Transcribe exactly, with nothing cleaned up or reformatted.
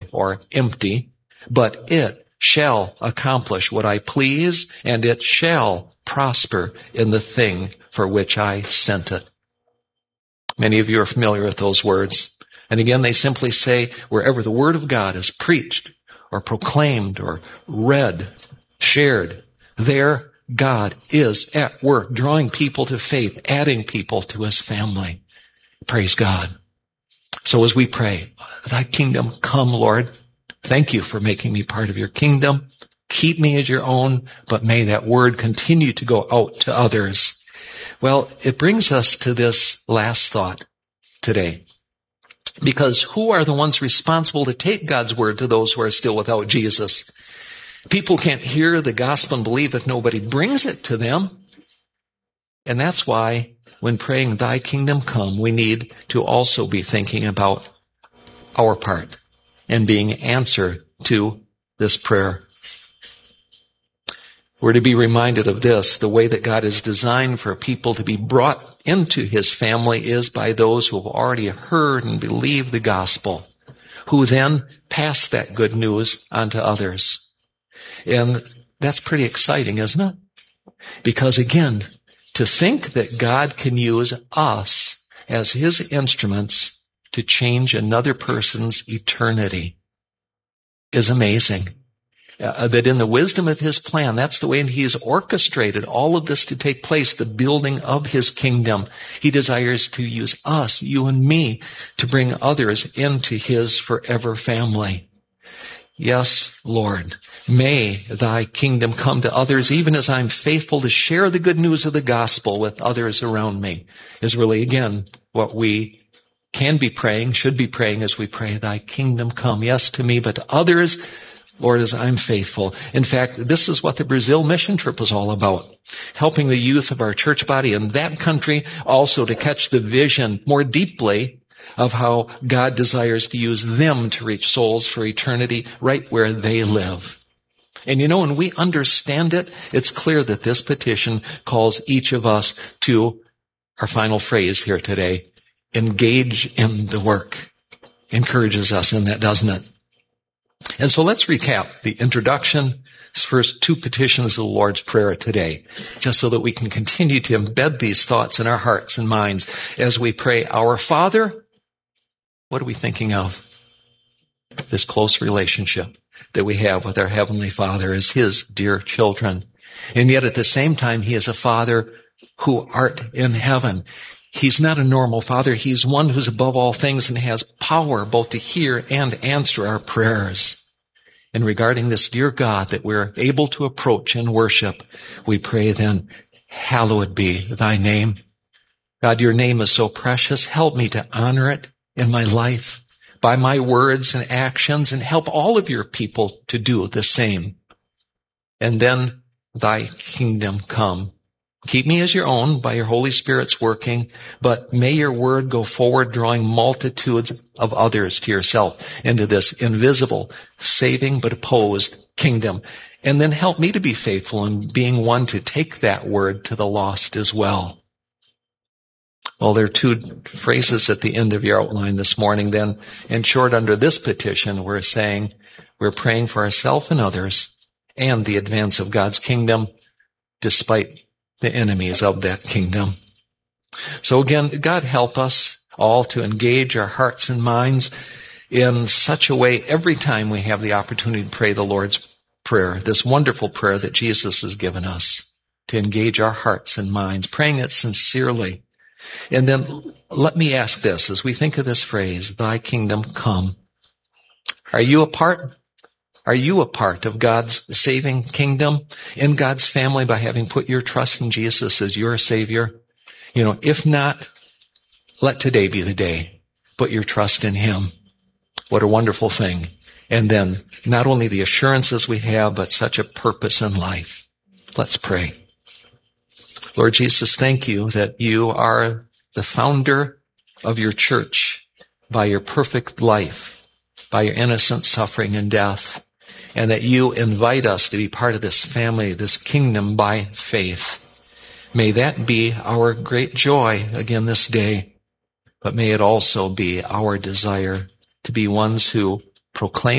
or empty, but it shall accomplish what I please, and it shall prosper in the thing for which I sent it. Many of you are familiar with those words. And again, they simply say, wherever the word of God is preached or proclaimed or read, shared, there God is at work, drawing people to faith, adding people to his family. Praise God. So as we pray, thy kingdom come, Lord. Thank you for making me part of your kingdom. Keep me as your own, but may that word continue to go out to others. Well, it brings us to this last thought today. Because who are the ones responsible to take God's word to those who are still without Jesus? People can't hear the gospel and believe if nobody brings it to them. And that's why when praying, thy kingdom come, we need to also be thinking about our part and being answer to this prayer. We're to be reminded of this. The way that God is designed for people to be brought into his family is by those who have already heard and believed the gospel, who then pass that good news on to others. And that's pretty exciting, isn't it? Because again, to think that God can use us as his instruments to change another person's eternity is amazing. Uh, that in the wisdom of his plan, that's the way he has orchestrated all of this to take place, the building of his kingdom. He desires to use us, you and me, to bring others into his forever family. Yes, Lord, may thy kingdom come to others, even as I'm faithful to share the good news of the gospel with others around me, is really, again, what we can be praying, should be praying as we pray, thy kingdom come, yes, to me, but to others, Lord, as I'm faithful. In fact, this is what the Brazil mission trip was all about. Helping the youth of our church body in that country also to catch the vision more deeply of how God desires to use them to reach souls for eternity right where they live. And you know, when we understand it, it's clear that this petition calls each of us to our final phrase here today, engage in the work. Encourages us in that, doesn't it? And so let's recap the introduction, first two petitions of the Lord's Prayer today, just so that we can continue to embed these thoughts in our hearts and minds as we pray, Our Father. What are we thinking of? This close relationship that we have with our Heavenly Father as his dear children. And yet at the same time, he is a Father who art in heaven. He's not a normal Father. He's one who's above all things and has power both to hear and answer our prayers. And regarding this dear God that we're able to approach and worship, we pray then, hallowed be thy name. God, your name is so precious. Help me to honor it in my life by my words and actions, and help all of your people to do the same. And then thy kingdom come. Keep me as your own by your Holy Spirit's working, but may your word go forward, drawing multitudes of others to yourself into this invisible, saving but opposed kingdom. And then help me to be faithful in being one to take that word to the lost as well. Well, there are two phrases at the end of your outline this morning then. In short, under this petition, we're saying we're praying for ourselves and others and the advance of God's kingdom despite the enemies of that kingdom. So again, God help us all to engage our hearts and minds in such a way every time we have the opportunity to pray the Lord's Prayer, this wonderful prayer that Jesus has given us, to engage our hearts and minds, praying it sincerely. And then let me ask this, as we think of this phrase, thy kingdom come. Are you a part Are you a part of God's saving kingdom in God's family by having put your trust in Jesus as your Savior? You know, if not, let today be the day. Put your trust in him. What a wonderful thing. And then not only the assurances we have, but such a purpose in life. Let's pray. Lord Jesus, thank you that you are the founder of your church by your perfect life, by your innocent suffering and death, and that you invite us to be part of this family, this kingdom by faith. May that be our great joy again this day, but may it also be our desire to be ones who proclaim